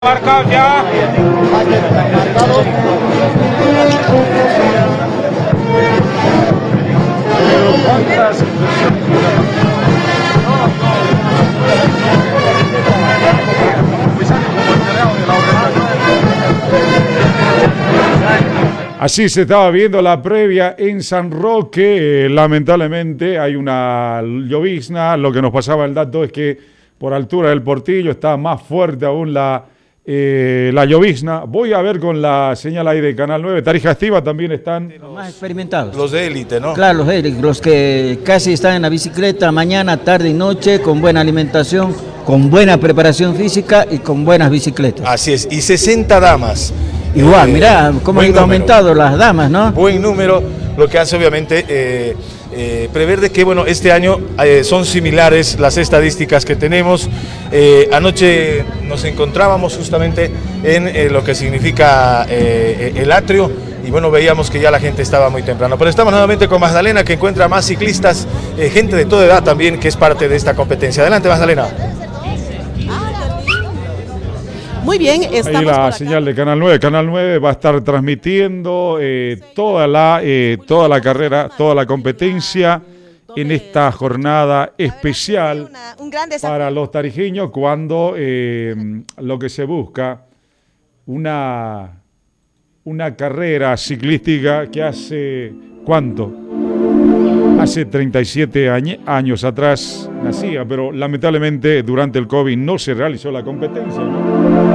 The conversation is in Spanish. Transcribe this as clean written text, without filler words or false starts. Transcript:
Marcados ya. Así se estaba viendo la previa en San Roque. Lamentablemente hay una llovizna. Lo que nos pasaba el dato es que por altura del Portillo está más fuerte aún la llovizna. Voy a ver con la señal ahí de Canal 9. Tarija Estiva también están. Los más experimentados. Los de élite, ¿no? Claro, los de élite, los que casi están en la bicicleta mañana, tarde y noche, con buena alimentación, con buena preparación física y con buenas bicicletas. Así es, y 60 damas. Igual, mirá cómo han aumentado las damas, ¿no? Buen número, lo que hace obviamente prever de que, bueno, este año son similares las estadísticas que tenemos. Anoche nos encontrábamos justamente en lo que significa el atrio y bueno, veíamos que ya la gente estaba muy temprano. Pero estamos nuevamente con Magdalena, que encuentra más ciclistas, gente de toda edad también, que es parte de esta competencia. Adelante, Magdalena. Muy bien, estamos ahí la por acá. señal de Canal 9. Canal 9 va a estar transmitiendo toda la carrera, toda la competencia en esta jornada especial Un gran desafío. para los tarijeños, cuando lo que se busca una carrera ciclística que hace ¿cuánto? Hace 37 años atrás nacía, pero lamentablemente durante el COVID no se realizó la competencia, ¿no?